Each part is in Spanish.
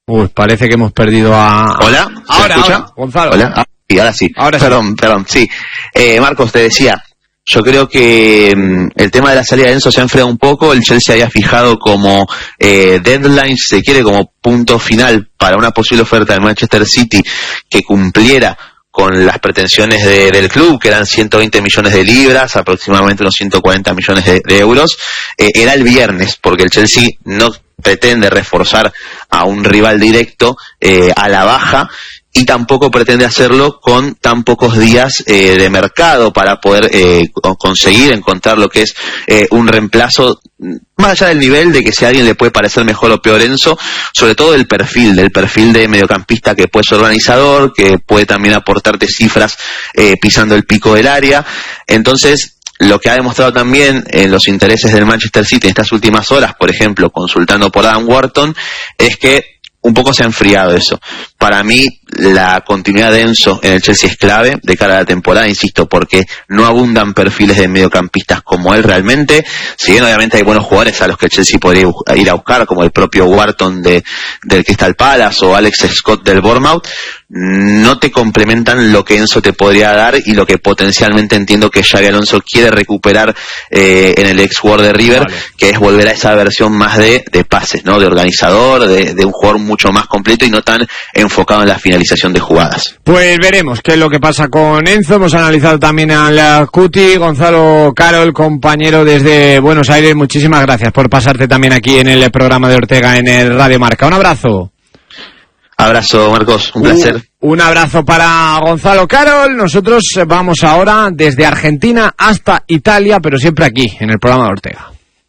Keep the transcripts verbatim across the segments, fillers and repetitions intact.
Uy, parece que hemos perdido a... Hola, ¿se ahora, escucha? ahora, Gonzalo. Hola, ah, sí, ahora sí. Ahora sí. Perdón, perdón, sí. Eh, Marcos, te decía, yo creo que mmm, el tema de la salida de Enzo se ha enfriado un poco. El Chelsea había fijado como eh, deadline, si se quiere, como punto final para una posible oferta del Manchester City que cumpliera con las pretensiones de, del club, que eran ciento veinte millones de libras, aproximadamente unos ciento cuarenta millones de, de euros, eh, era el viernes, porque el Chelsea no pretende reforzar a un rival directo eh, a la baja, y tampoco pretende hacerlo con tan pocos días eh, de mercado para poder eh, conseguir encontrar lo que es eh, un reemplazo, más allá del nivel de que si a alguien le puede parecer mejor o peor Enzo, sobre todo el perfil, del perfil de mediocampista que puede ser organizador, que puede también aportarte cifras eh, pisando el pico del área. Entonces, lo que ha demostrado también en los intereses del Manchester City en estas últimas horas, por ejemplo, consultando por Adam Wharton, es que un poco se ha enfriado eso. Para mí, la continuidad de Enzo en el Chelsea es clave de cara a la temporada, insisto, porque no abundan perfiles de mediocampistas como él realmente. Si bien obviamente hay buenos jugadores a los que el Chelsea podría ir a buscar, como el propio Wharton de, del Crystal Palace o Alex Scott del Bournemouth, no te complementan lo que Enzo te podría dar y lo que potencialmente entiendo que Xabi Alonso quiere recuperar eh, en el ex jugador de River, vale, que es volver a esa versión más de, de pases, ¿no? De organizador, de, de un jugador mucho más completo y no tan enfocado en la finalización de jugadas. Pues veremos qué es lo que pasa con Enzo. Hemos analizado también al Cuti. Gonzalo Carol, compañero desde Buenos Aires, muchísimas gracias por pasarte también aquí en el programa de Ortega en el Radio Marca. Un abrazo. Abrazo, Marcos, un placer. Un, un abrazo para Gonzalo Carol. Nosotros vamos ahora desde Argentina hasta Italia, pero siempre aquí, en el programa de Ortega.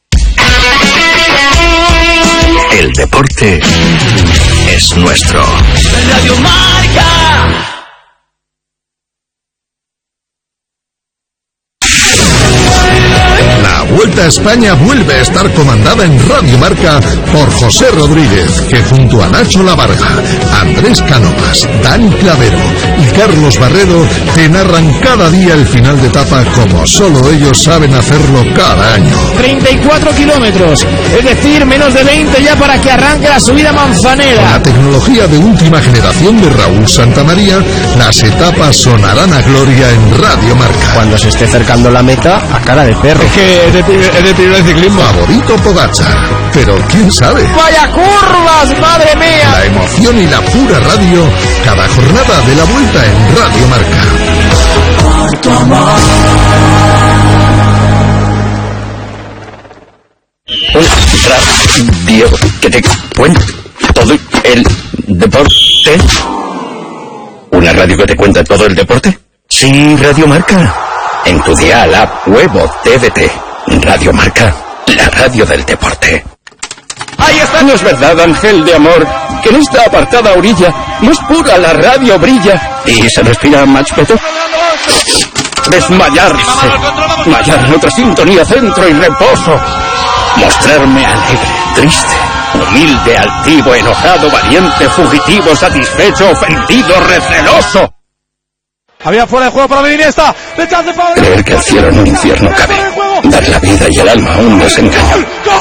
El deporte es nuestro. Radio Marca. La Vuelta a España vuelve a estar comandada en Radio Marca por José Rodríguez, que junto a Nacho Lavarga, Andrés Cánovas, Dani Clavero y Carlos Barredo te narran cada día el final de etapa como solo ellos saben hacerlo cada año. treinta y cuatro kilómetros, es decir, menos de veinte ya para que arranque la subida Manzanera. Con la tecnología de última generación de Raúl Santamaría, las etapas sonarán a gloria en Radio Marca. Cuando se esté acercando la meta, a cara de perro. Es que es de, es de primer ciclismo. Favorito Pogačar, pero quién sabe. ¡Vaya curvas, madre mía! La emoción y la pura radio, cada jornada de la Vuelta en Radio Marca. Por tu amor. Radio que te cuenta todo el deporte. ¿Una radio que te cuenta todo el deporte? Sí, Radio Marca. En tu dial, app, web o T V T. Radio Marca, la radio del deporte. Ahí está. No es verdad, ángel de amor, que en esta apartada orilla más pura la radio brilla y se respira más peto. Desmayarse, mallar en otra sintonía, centro y reposo. Mostrarme alegre, triste, humilde, altivo, enojado, valiente, fugitivo, satisfecho, ofendido, receloso. Había fuera de juego para Iniesta. Creer que el cielo en un infierno cabe. Dar la vida y el alma a un desengaño.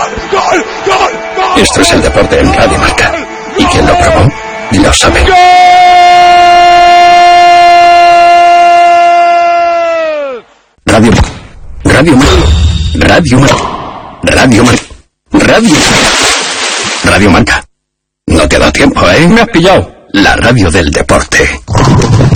Esto es el deporte en Radio Marca. Y quien lo probó, lo sabe. Radio Radio Radio Radio Radio Radio Marca. No te da tiempo, ¿eh? Me has pillado. La radio del deporte.